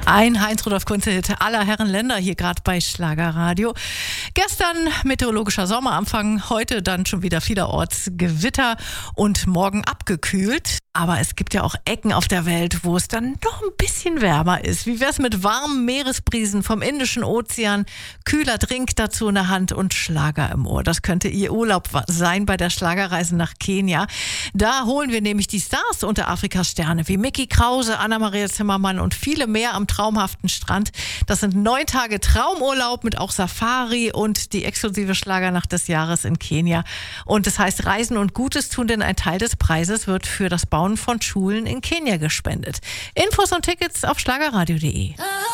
Ein Heinz-Rudolf Kunze-Hit aller Herren Länder hier gerade bei Schlagerradio. Gestern meteorologischer Sommeranfang, heute dann schon wieder vielerorts Gewitter und morgen abgekühlt. Aber es gibt ja auch Ecken auf der Welt, wo es dann doch ein bisschen wärmer ist. Wie wär's mit warmen Meeresbrisen vom Indischen Ozean, kühler Drink dazu in der Hand und Schlager im Ohr? Das könnte Ihr Urlaub sein bei der Schlagerreise nach Kenia. Da holen wir nämlich die Stars unter Afrikas Sterne wie Micky Krause, Anna-Maria Zimmermann und viele mehr am traumhaften Strand. Das sind 9 Tage Traumurlaub mit auch Safari und die exklusive Schlagernacht des Jahres in Kenia. Und das heißt Reisen und Gutes tun, denn ein Teil des Preises wird für das Bauen von Schulen in Kenia gespendet. Infos und Tickets auf schlagerradio.de.